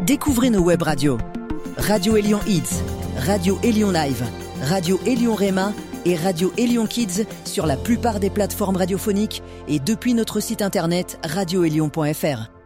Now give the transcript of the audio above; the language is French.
Découvrez nos web radios. Radio Élion Hits, Radio Élion Live, Radio Élion Réma et Radio Élion Kids sur la plupart des plateformes radiophoniques et depuis notre site internet radioélion.fr.